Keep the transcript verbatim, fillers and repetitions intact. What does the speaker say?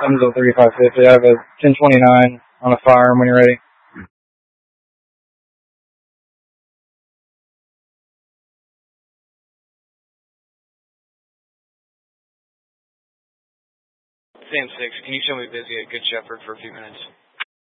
Huntsville thirty-five fifty. I have a ten twenty-nine on a firearm when you're ready. Sam six, can you show me busy at Good Shepherd for a few minutes?